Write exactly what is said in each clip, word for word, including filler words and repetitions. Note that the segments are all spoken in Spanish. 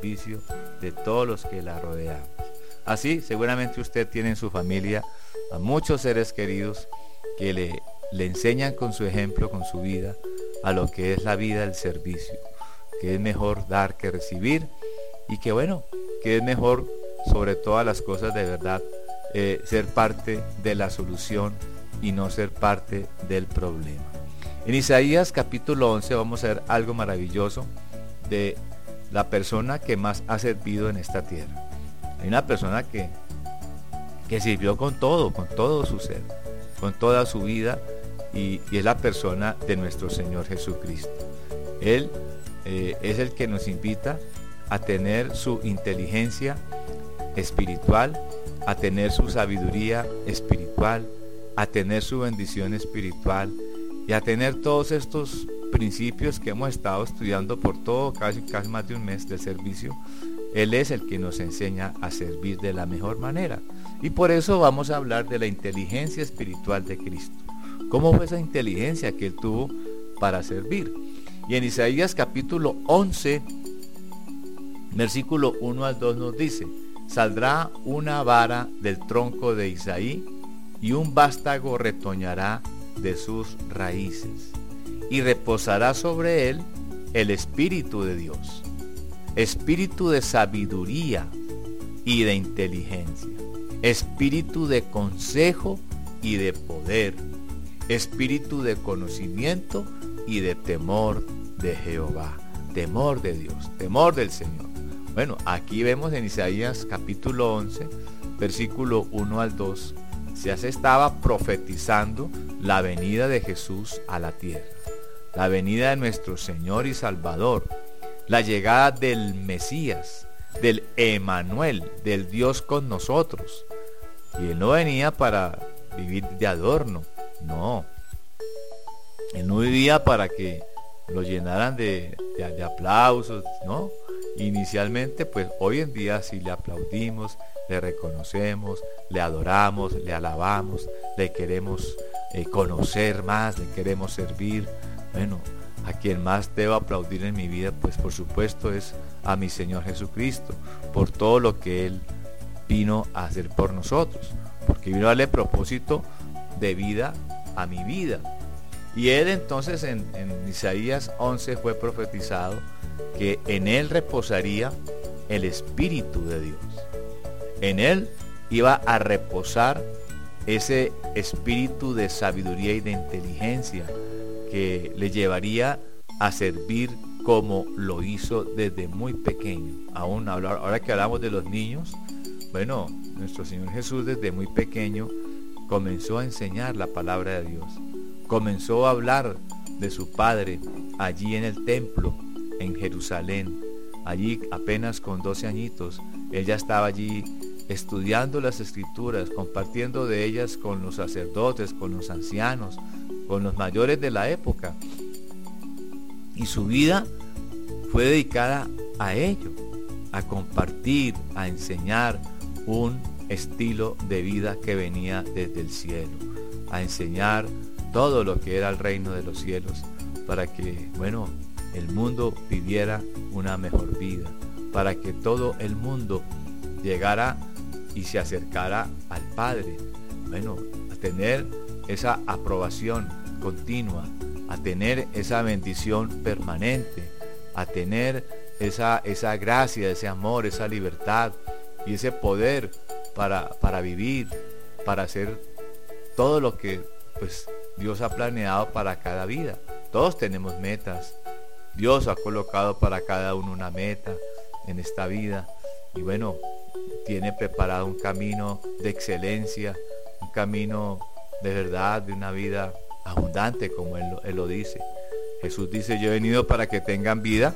servicio de todos los que la rodean. Así, seguramente usted tiene en su familia a muchos seres queridos que le, le enseñan con su ejemplo, con su vida, a lo que es la vida del servicio, que es mejor dar que recibir, y que bueno, que es mejor sobre todas las cosas de verdad eh, ser parte de la solución y no ser parte del problema. En Isaías capítulo once vamos a ver algo maravilloso de la persona que más ha servido en esta tierra. Hay una persona que, que sirvió con todo, con todo su ser, con toda su vida, y, y es la persona de nuestro Señor Jesucristo. Él eh, es el que nos invita a tener su inteligencia espiritual, a tener su sabiduría espiritual, a tener su bendición espiritual y a tener todos estos principios que hemos estado estudiando por todo, casi, casi más de un mes de servicio. Él es el que nos enseña a servir de la mejor manera. Y por eso vamos a hablar de la inteligencia espiritual de Cristo. ¿Cómo fue esa inteligencia que Él tuvo para servir? Y en Isaías capítulo once, versículo uno al dos nos dice: saldrá una vara del tronco de Isaí, y un vástago retoñará de sus raíces, y reposará sobre él el Espíritu de Dios, espíritu de sabiduría y de inteligencia, espíritu de consejo y de poder, espíritu de conocimiento y de temor de Jehová, temor de Dios, temor del Señor. Bueno, aquí vemos en Isaías capítulo once, versículo uno al dos, ya se estaba profetizando la venida de Jesús a la tierra, la venida de nuestro Señor y Salvador, la llegada del Mesías, del Emanuel, del Dios con nosotros. Y Él no venía para vivir de adorno, no. Él no vivía para que lo llenaran de, de, de aplausos, no. Inicialmente, pues hoy en día sí le aplaudimos, le reconocemos, le adoramos, le alabamos, le queremos eh, conocer más, le queremos servir. Bueno, a quien más debo aplaudir en mi vida, pues por supuesto es a mi Señor Jesucristo, por todo lo que Él vino a hacer por nosotros, porque vino a darle propósito de vida a mi vida. Y Él entonces en, en Isaías once fue profetizado que en Él reposaría el Espíritu de Dios. En Él iba a reposar ese espíritu de sabiduría y de inteligencia que le llevaría a servir como lo hizo desde muy pequeño. Aún ahora que hablamos de los niños, bueno, nuestro Señor Jesús desde muy pequeño comenzó a enseñar la palabra de Dios. Comenzó a hablar de su Padre allí en el templo, en Jerusalén. Allí apenas con doce añitos, Él ya estaba allí estudiando las Escrituras, compartiendo de ellas con los sacerdotes, con los ancianos, con los mayores de la época. Y su vida fue dedicada a ello, a compartir, a enseñar un estilo de vida que venía desde el cielo, a enseñar todo lo que era el reino de los cielos, para que, bueno, el mundo viviera una mejor vida, para que todo el mundo llegara y se acercara al Padre, bueno, a tener esa aprobación continua, a tener esa bendición permanente, a tener esa, esa gracia, ese amor, esa libertad y ese poder para, para vivir, para hacer todo lo que pues Dios ha planeado para cada vida. Todos tenemos metas. Dios ha colocado para cada uno una meta en esta vida. Y bueno, tiene preparado un camino de excelencia, un camino de verdad, de una vida abundante, como Él, Él lo dice. Jesús dice: yo he venido para que tengan vida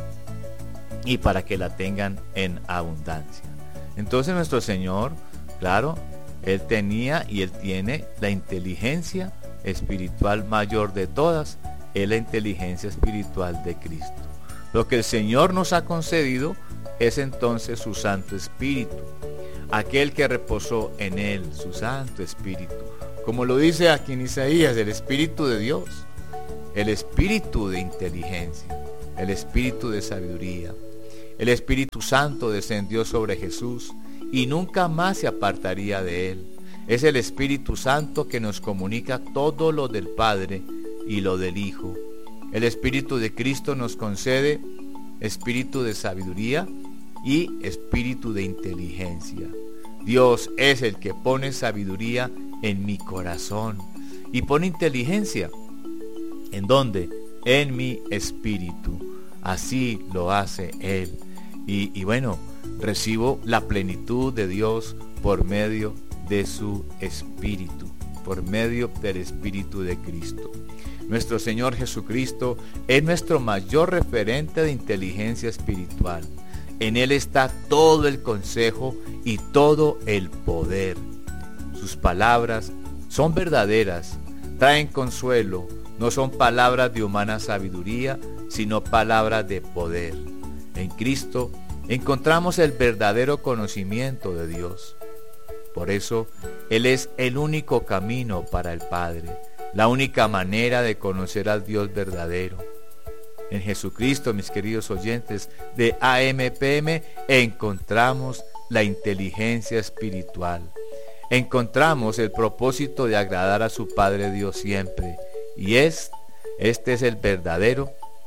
y para que la tengan en abundancia. Entonces nuestro Señor, claro, Él tenía y Él tiene la inteligencia espiritual mayor de todas, es la inteligencia espiritual de Cristo. Lo que el Señor nos ha concedido es entonces su Santo Espíritu, aquel que reposó en Él, su Santo Espíritu. Como lo dice aquí en Isaías, el Espíritu de Dios, el Espíritu de inteligencia, el Espíritu de sabiduría, el Espíritu Santo descendió sobre Jesús y nunca más se apartaría de él. Es el Espíritu Santo que nos comunica todo lo del Padre y lo del Hijo. El Espíritu de Cristo nos concede espíritu de sabiduría y espíritu de inteligencia. Dios es el que pone sabiduría en mi corazón y pone inteligencia. ¿En dónde? En mi espíritu. Así lo hace Él. Y, y bueno, recibo la plenitud de Dios por medio de su Espíritu, por medio del Espíritu de Cristo. Nuestro Señor Jesucristo es nuestro mayor referente de inteligencia espiritual. En Él está todo el consejo y todo el poder. Sus palabras son verdaderas, traen consuelo, no son palabras de humana sabiduría, sino palabras de poder. En Cristo encontramos el verdadero conocimiento de Dios. Por eso, Él es el único camino para el Padre, la única manera de conocer al Dios verdadero. En Jesucristo, mis queridos oyentes de A M P M, encontramos la inteligencia espiritual. Encontramos el propósito de agradar a su Padre Dios siempre. Y es, este es el verdadero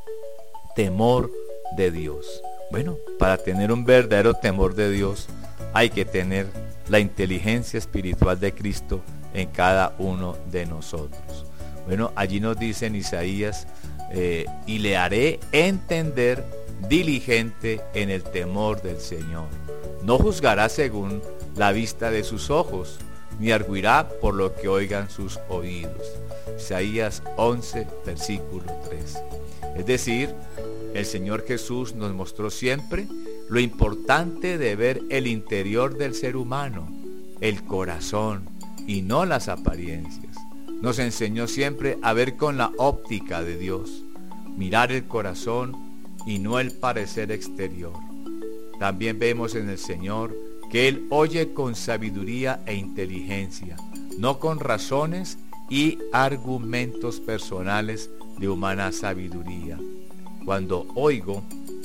temor de Dios. Bueno, para tener un verdadero temor de Dios, hay que tener la inteligencia espiritual de Cristo en cada uno de nosotros. Bueno, allí nos dice en Isaías, eh, y le haré entender diligente en el temor del Señor. No juzgará según la vista de sus ojos, ni arguirá por lo que oigan sus oídos. Isaías once, versículo tres. Es decir, el Señor Jesús nos mostró siempre lo importante de ver el interior del ser humano, el corazón, y no las apariencias. Nos enseñó siempre a ver con la óptica de Dios, mirar el corazón y no el parecer exterior. También vemos en el Señor que Él oye con sabiduría e inteligencia, no con razones y argumentos personales de humana sabiduría. Cuando oigo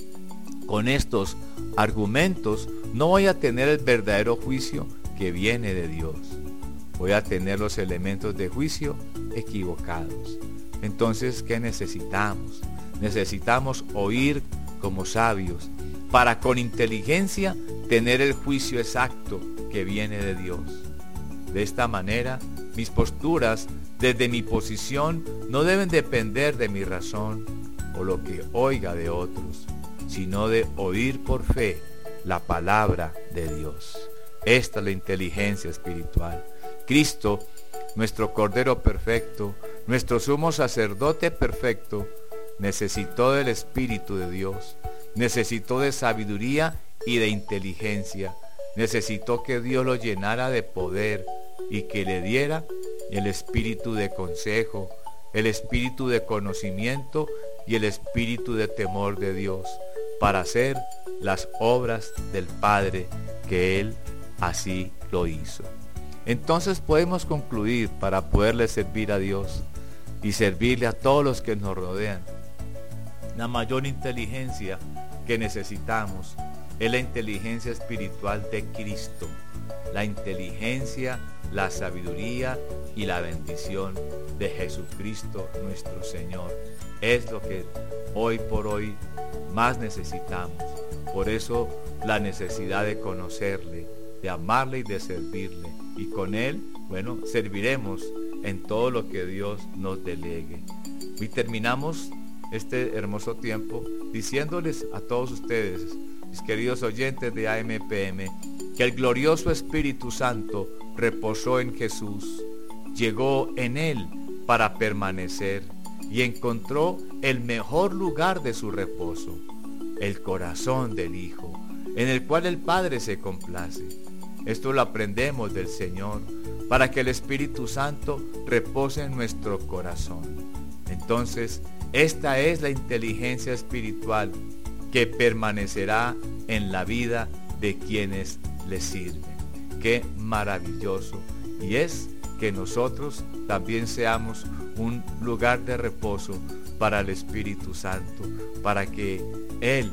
con estos argumentos, no voy a tener el verdadero juicio que viene de Dios. Voy a tener los elementos de juicio equivocados. Entonces, ¿qué necesitamos? Necesitamos oír como sabios, para con inteligencia tener el juicio exacto que viene de Dios. De esta manera, mis posturas desde mi posición no deben depender de mi razón o lo que oiga de otros, sino de oír por fe la palabra de Dios. Esta es la inteligencia espiritual. Cristo, nuestro Cordero perfecto, nuestro sumo sacerdote perfecto, necesitó del Espíritu de Dios, necesitó de sabiduría y de inteligencia, necesitó que Dios lo llenara de poder y que le diera el espíritu de consejo, el espíritu de conocimiento y el espíritu de temor de Dios para hacer las obras del Padre que Él así lo hizo. Entonces podemos concluir, para poderle servir a Dios y servirle a todos los que nos rodean, la mayor inteligencia que necesitamos es la inteligencia espiritual de Cristo, la inteligencia, la sabiduría y la bendición de Jesucristo nuestro Señor. Es lo que hoy por hoy más necesitamos. Por eso la necesidad de conocerle, de amarle y de servirle. Y con Él, bueno, serviremos en todo lo que Dios nos delegue. Y terminamos este hermoso tiempo diciéndoles a todos ustedes, mis queridos oyentes de A M P M, que el glorioso Espíritu Santo reposó en Jesús, llegó en Él para permanecer y encontró el mejor lugar de su reposo, el corazón del Hijo, en el cual el Padre se complace. Esto lo aprendemos del Señor, para que el Espíritu Santo repose en nuestro corazón. Entonces, esta es la inteligencia espiritual que permanecerá en la vida de quienes le sirven. Qué maravilloso. Y es que nosotros también seamos un lugar de reposo para el Espíritu Santo, para que Él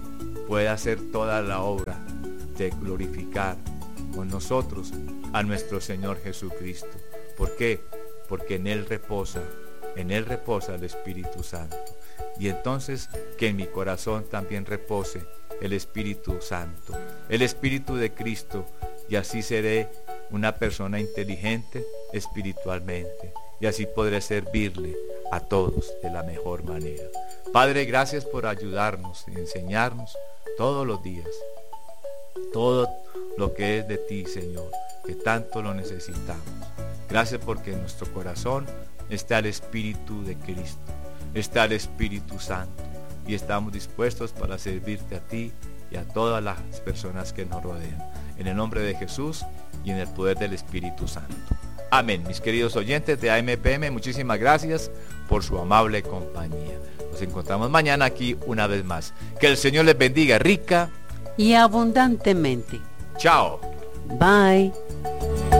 pueda hacer toda la obra de glorificar con nosotros a nuestro Señor Jesucristo. ¿Por qué? Porque en Él reposa, en Él reposa el Espíritu Santo. Y entonces que en mi corazón también repose el Espíritu Santo, el Espíritu de Cristo, y así seré una persona inteligente espiritualmente, y así podré servirle a todos de la mejor manera. Padre, gracias por ayudarnos y enseñarnos todos los días todo lo que es de ti, Señor, que tanto lo necesitamos. Gracias porque en nuestro corazón está el Espíritu de Cristo, está el Espíritu Santo, y estamos dispuestos para servirte a ti y a todas las personas que nos rodean. En el nombre de Jesús y en el poder del Espíritu Santo. Amén. Mis queridos oyentes de A M P M, muchísimas gracias por su amable compañía. Nos encontramos mañana aquí una vez más. Que el Señor les bendiga rica y abundantemente. Chao. Bye.